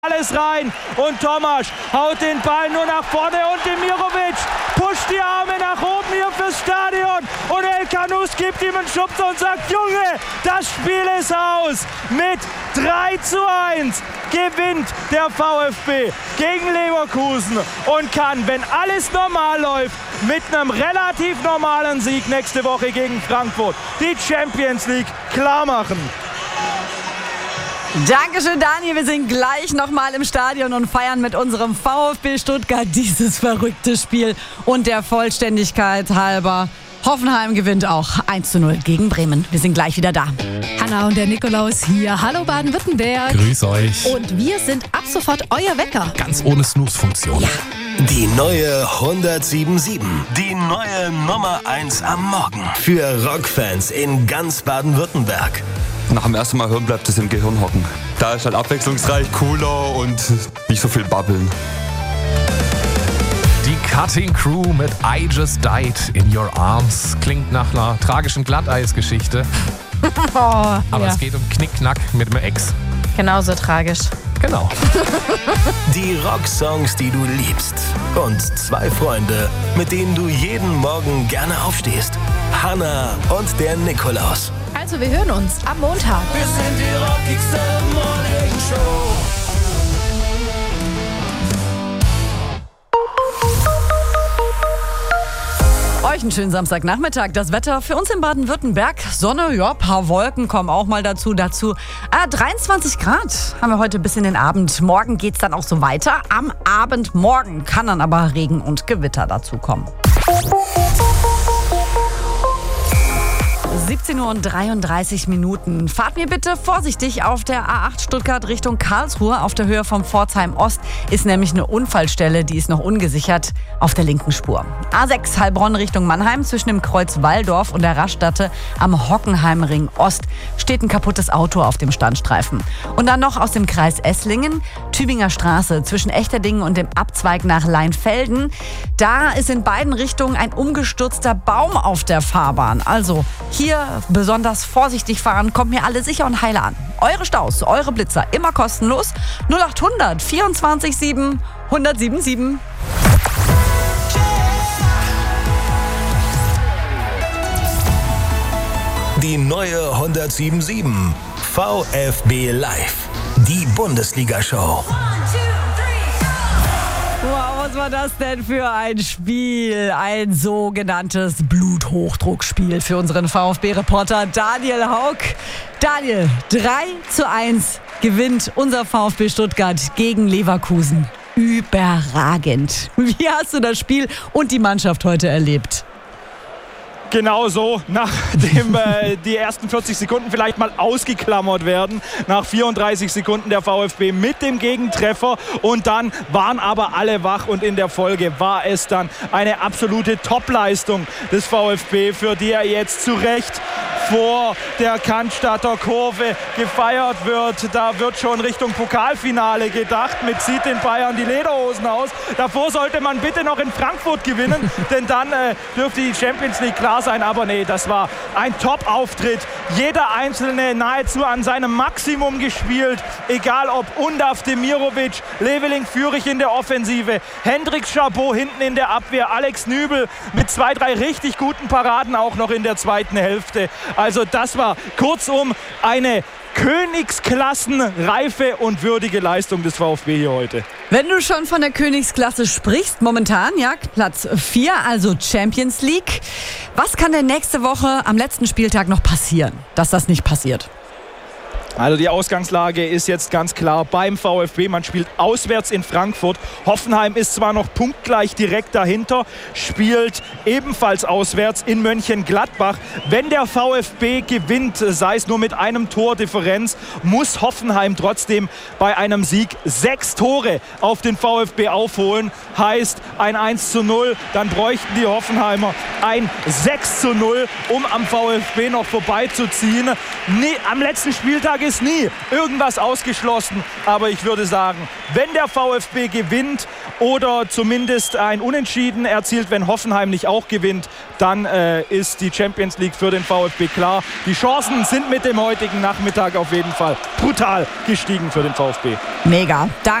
Alles rein und Tomasch haut den Ball nur nach vorne und Demirovic pusht die Arme nach oben hier fürs Stadion und El Kanous gibt ihm einen Schubser und sagt, Junge, das Spiel ist aus. Mit 3:1 gewinnt der VfB gegen Leverkusen und kann, wenn alles normal läuft, mit einem relativ normalen Sieg nächste Woche gegen Frankfurt die Champions League klar machen. Dankeschön, Daniel. Wir sind gleich nochmal im Stadion und feiern mit unserem VfB Stuttgart dieses verrückte Spiel. Und der Vollständigkeit halber, Hoffenheim gewinnt auch 1:0 gegen Bremen. Wir sind gleich wieder da. Hanna und der Nikolaus hier. Hallo Baden-Württemberg. Grüß euch. Und wir sind ab sofort euer Wecker. Ganz ohne Snooze-Funktion. Ja. Die neue 107.7. Die neue Nummer 1 am Morgen. Für Rockfans in ganz Baden-Württemberg. Nach dem ersten Mal hören bleibt es im Gehirn hocken. Da ist halt abwechslungsreich, cooler und nicht so viel babbeln. Die Cutting Crew mit I Just Died in Your Arms. Klingt nach einer tragischen Glatteisgeschichte. Aber es geht um Knickknack mit einem Ex. Genauso tragisch. Genau. Die Rocksongs, die du liebst. Und zwei Freunde, mit denen du jeden Morgen gerne aufstehst. Hanna und der Nikolaus. Also, wir hören uns am Montag. Wir sind die rockigste Morning Show. Euch einen schönen Samstagnachmittag. Das Wetter für uns in Baden-Württemberg. Sonne, ja, paar Wolken kommen auch mal dazu. 23 Grad haben wir heute bis in den Abend. Morgen geht's dann auch so weiter. Am Abend morgen kann dann aber Regen und Gewitter dazu kommen. 17:33 Uhr. Fahrt mir bitte vorsichtig auf der A8 Stuttgart Richtung Karlsruhe. Auf der Höhe vom Pforzheim Ost ist nämlich eine Unfallstelle, die ist noch ungesichert auf der linken Spur. A6 Heilbronn Richtung Mannheim zwischen dem Kreuz Walldorf und der Raststätte am Hockenheimring Ost steht ein kaputtes Auto auf dem Standstreifen. Und dann noch aus dem Kreis Esslingen, Tübinger Straße zwischen Echterdingen und dem Abzweig nach Leinfelden. Da ist in beiden Richtungen ein umgestürzter Baum auf der Fahrbahn. Also hier besonders vorsichtig fahren, kommt mir alle sicher und heile an. Eure Staus, eure Blitzer, immer kostenlos. 0800 24 7 1077. Die neue 107.7. VfB Live. Die Bundesliga-Show. Wow, was war das denn für ein Spiel? Ein sogenanntes Bluthochdruckspiel für unseren VfB-Reporter Daniel Haug. Daniel, 3:1 gewinnt unser VfB Stuttgart gegen Leverkusen. Überragend. Wie hast du das Spiel und die Mannschaft heute erlebt? Genauso, nachdem die ersten 40 Sekunden vielleicht mal ausgeklammert werden. Nach 34 Sekunden der VfB mit dem Gegentreffer und dann waren aber alle wach und in der Folge war es dann eine absolute Topleistung des VfB, für die er jetzt zu Recht vor der Cannstatter Kurve gefeiert wird. Da wird schon Richtung Pokalfinale gedacht. Mit zieht den Bayern die Lederhosen aus. Davor sollte man bitte noch in Frankfurt gewinnen, denn dann dürfte die Champions League klar sein. Aber nee, das war ein Top-Auftritt. Jeder Einzelne nahezu an seinem Maximum gespielt. Egal ob Undaf, Demirovic, Leveling, Führig in der Offensive, Hendrik Chabot hinten in der Abwehr, Alex Nübel mit 2, 3 richtig guten Paraden auch noch in der zweiten Hälfte. Also das war kurzum eine Königsklassen-reife und würdige Leistung des VfB hier heute. Wenn du schon von der Königsklasse sprichst, momentan, ja, Platz 4, also Champions League. Was kann denn nächste Woche am letzten Spieltag noch passieren, dass das nicht passiert? Also die Ausgangslage ist jetzt ganz klar beim VfB. Man spielt auswärts in Frankfurt. Hoffenheim ist zwar noch punktgleich direkt dahinter, spielt ebenfalls auswärts in Mönchengladbach. Wenn der VfB gewinnt, sei es nur mit einem Tordifferenz, muss Hoffenheim trotzdem bei einem Sieg 6 Tore auf den VfB aufholen. Heißt ein 1:0, dann bräuchten die Hoffenheimer ein 6:0, um am VfB noch vorbeizuziehen. Am letzten Spieltag sage es nie, irgendwas ausgeschlossen, aber ich würde sagen, wenn der VfB gewinnt oder zumindest ein Unentschieden erzielt, wenn Hoffenheim nicht auch gewinnt, dann ist die Champions League für den VfB klar. Die Chancen sind mit dem heutigen Nachmittag auf jeden Fall brutal gestiegen für den VfB. Mega. Danke.